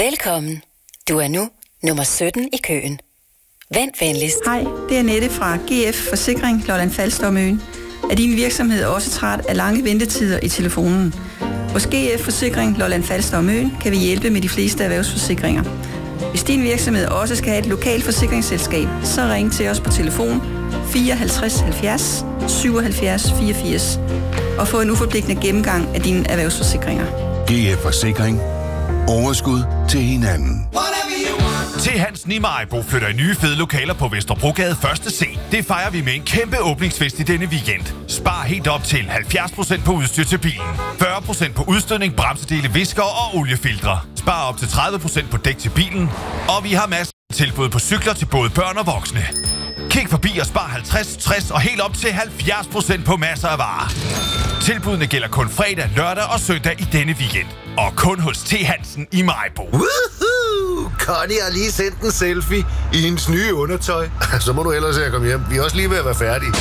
Velkommen. Du er nu nummer 17 i køen. Vent venligst. Hej, det er Nette fra GF Forsikring Lolland Falster og Møn. Er din virksomhed også træt af lange ventetider i telefonen? Hos GF Forsikring Lolland Falster og Møn kan vi hjælpe med de fleste erhvervsforsikringer. Hvis din virksomhed også skal have et lokalt forsikringsselskab, så ring til os på telefon 54 70 77 84 og få en uforpligtende gennemgang af dine erhvervsforsikringer. GF Forsikring. Overskud til hinanden. Til Hansen i Maribo flytter i nye fede lokaler på Vesterbrogade 1. C. Det fejrer vi med en kæmpe åbningsfest i denne weekend. Spar helt op til 70% på udstyr til bilen. 40% på udstødning, bremsedele, visker og oliefiltre. Spar op til 30% på dæk til bilen. Og vi har masser af tilbud på cykler til både børn og voksne. Kig forbi og spar 50, 60 og helt op til 70% på masser af varer. Tilbudene gælder kun fredag, lørdag og søndag i denne weekend. Og kun hos T. Hansen i Maribo. Woohoo! Connie har lige sendt en selfie i hendes nye undertøj. Så må du ellers se at komme hjem. Vi er også lige ved at være færdige.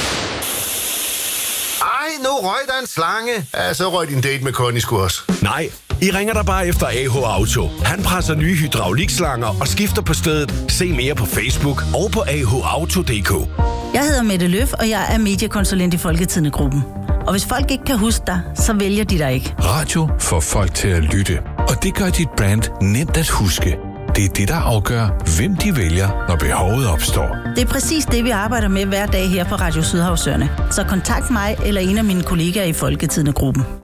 Ej, nu røg der en slange. Ja, så røg din date med Connie sgu også. Nej, I ringer der bare efter AH Auto. Han presser nye hydraulikslanger og skifter på stedet. Se mere på Facebook og på ahauto.dk. Jeg hedder Mette Løf, og jeg er mediekonsulent i Folketidende-gruppen. Og hvis folk ikke kan huske dig, så vælger de dig ikke. Radio får folk til at lytte, og det gør dit brand nemt at huske. Det er det, der afgør, hvem de vælger, når behovet opstår. Det er præcis det, vi arbejder med hver dag her på Radio Sydhavsøerne. Så kontakt mig eller en af mine kollegaer i Folketidende-gruppen.